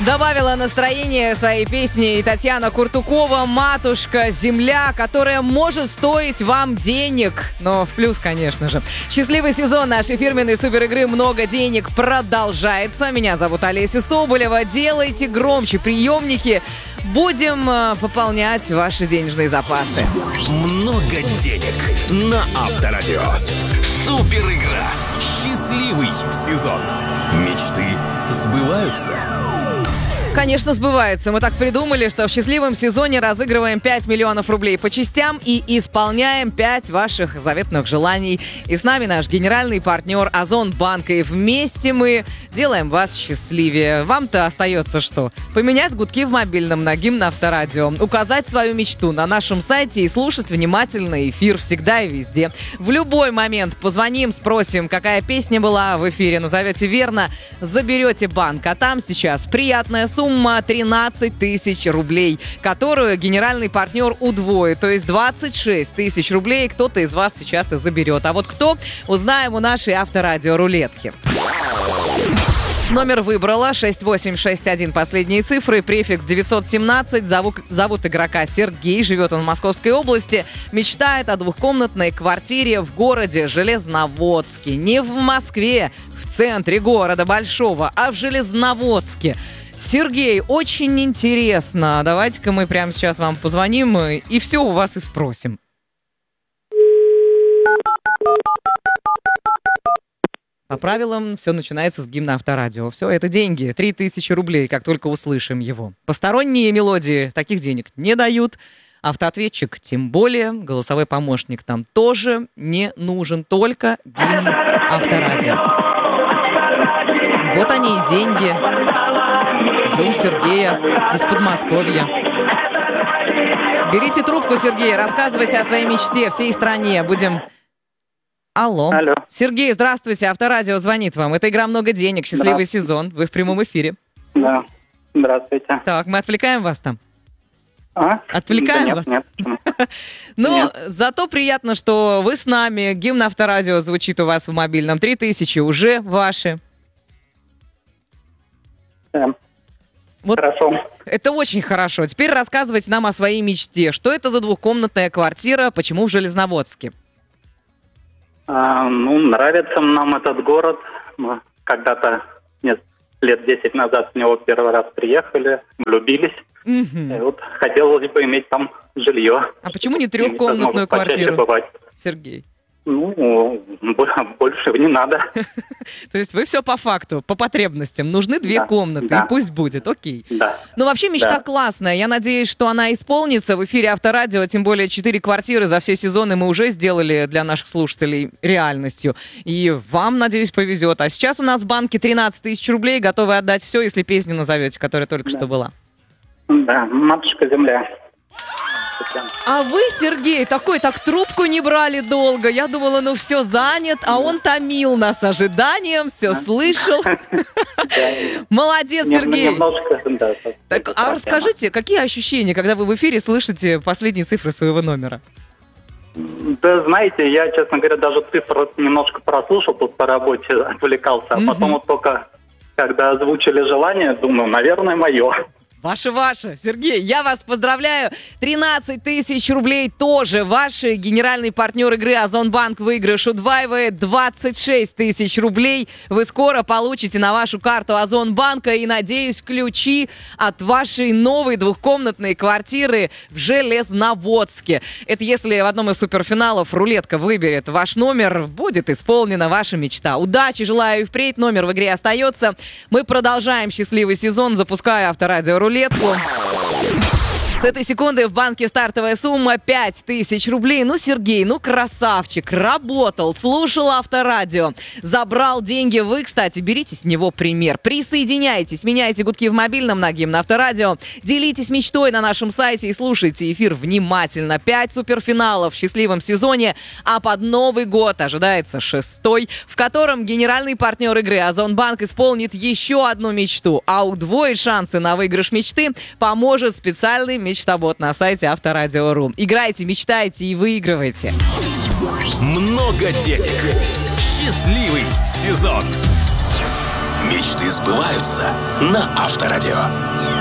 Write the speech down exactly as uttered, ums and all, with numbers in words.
Добавила настроение своей песни и Татьяна Куртукова «Матушка Земля», которая может стоить вам денег. Но в плюс, конечно же. Счастливый сезон нашей фирменной суперигры «Много денег» продолжается. Меня зовут Олеся Соболева. Делайте громче приемники. Будем э, пополнять ваши денежные запасы. Много денег на Авторадио. Суперигра. Счастливый сезон. Мечты сбываются. Конечно, сбывается. Мы так придумали, что в счастливом сезоне разыгрываем пять миллионов рублей по частям и исполняем пять ваших заветных желаний. И с нами наш генеральный партнер Озон Банк. И вместе мы делаем вас счастливее. Вам-то остается что? Поменять гудки в мобильном на гимн Авторадио. Указать свою мечту на нашем сайте и слушать внимательно эфир всегда и везде. В любой момент позвоним, спросим, какая песня была в эфире. Назовете верно, заберете банк. А там сейчас приятная сумма. Сумма тринадцать тысяч рублей, которую генеральный партнер удвоит. То есть двадцать шесть тысяч рублей кто-то из вас сейчас и заберет. А вот кто, узнаем у нашей Авторадио рулетки. Номер выбрала шесть восемь шесть один, последние цифры, префикс девятьсот семнадцать. Зовут, зовут игрока Сергей, живет он в Московской области. Мечтает о двухкомнатной квартире в городе Железноводске. Не в Москве, в центре города большого, а в Железноводске. Сергей, очень интересно. Давайте-ка мы прямо сейчас вам позвоним и все у вас и спросим. По правилам, все начинается с гимна Авторадио. Все, это деньги. три тысячи рублей, как только услышим его. Посторонние мелодии таких денег не дают. Автоответчик тем более. Голосовой помощник там тоже не нужен. Только гимн Авторадио. Вот они и деньги. Уже у Сергея из Подмосковья. Берите трубку, Сергей, рассказывайте о своей мечте всей стране. Будем... Алло. Алло. Сергей, здравствуйте, Авторадио звонит вам. Это игра «Много денег», счастливый сезон. Вы в прямом эфире. Да, здравствуйте. Так, мы отвлекаем вас там? А? Отвлекаем да вас? Нет, нет. Ну, зато приятно, что вы с нами. Гимн Авторадио звучит у вас в мобильном. Три тысячи уже ваши. Да. Вот. Хорошо. Это очень хорошо. Теперь рассказывайте нам о своей мечте. Что это за двухкомнатная квартира? Почему в Железноводске? А, ну, нравится нам этот город. Мы когда-то нет, лет десять назад в него первый раз приехали, влюбились. Угу. И вот хотелось бы иметь там жилье. А почему не трехкомнатную квартиру, бывать. Сергей? Ну, больше не надо. То есть вы все по факту, по потребностям. Нужны две Да, комнаты, да. и пусть будет, окей. Да. Ну, вообще мечта Да. классная. Я надеюсь, что она исполнится в эфире Авторадио. Тем более четыре квартиры за все сезоны мы уже сделали для наших слушателей реальностью. И вам, надеюсь, повезет. А сейчас у нас в банке тринадцать тысяч рублей. Готовы отдать все, если песню назовете, которая только Да. что была. Да, матушка Земля. А вы, Сергей, такой, так трубку не брали долго. Я думала, ну все занят, а он томил нас ожиданием, все слышал. Молодец, Сергей. Немножко, да. Так, а расскажите, какие ощущения, когда вы в эфире слышите последние цифры своего номера? Да, знаете, я, честно говоря, даже цифры немножко прослушал, тут по работе отвлекался, а потом вот только, когда озвучили желание, думаю, наверное, мое. Ваше-ваше. Сергей, я вас поздравляю. тринадцать тысяч рублей тоже ваши. Генеральный партнер игры Озонбанк выигрыш удваивает. двадцать шесть тысяч рублей вы скоро получите на вашу карту Озонбанка. И, надеюсь, ключи от вашей новой двухкомнатной квартиры в Железноводске. Это если в одном из суперфиналов рулетка выберет ваш номер, будет исполнена ваша мечта. Удачи, желаю и впредь. Номер в игре остается. Мы продолжаем счастливый сезон, запуская Авторадио рулетку. С этой секунды в банке стартовая сумма пять тысяч рублей. Ну, Сергей, ну, красавчик, работал, слушал Авторадио, забрал деньги. Вы, кстати, берите с него пример. Присоединяйтесь, меняйте гудки в мобильном на гимн Авторадио. Делитесь мечтой на нашем сайте и слушайте эфир внимательно. Пять суперфиналов в счастливом сезоне, а под Новый год ожидается шестой, в котором генеральный партнер игры Озонбанк исполнит еще одну мечту, а удвоить шансы на выигрыш мечты поможет специальный мечтобот на сайте Авторадио точка ру. Играйте, мечтайте и выигрывайте. Много денег. Счастливый сезон. Мечты сбываются на Авторадио.